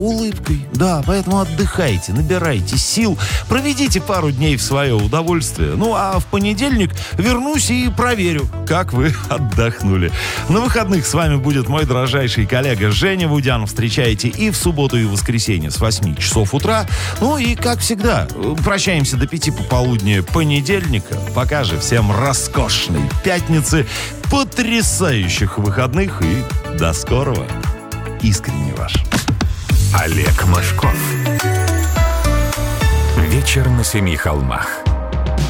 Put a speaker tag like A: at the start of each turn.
A: улыбкой. Да, поэтому отдыхайте, набирайте сил, проведите пару дней в свое удовольствие. Ну, а в понедельник вернусь и проверю, как вы отдохнули. На выходных с вами будет мой дорожайший коллега Женя Вудян. Встречайте и в субботу, и в воскресенье с 8 часов утра. Ну и, как всегда, прощаемся до 5 пополудни понедельника. Пока же всем роскошной пятницы, потрясающих выходных и до скорого. Искренне ваш.
B: Олег Мошков. Вечер на семи холмах.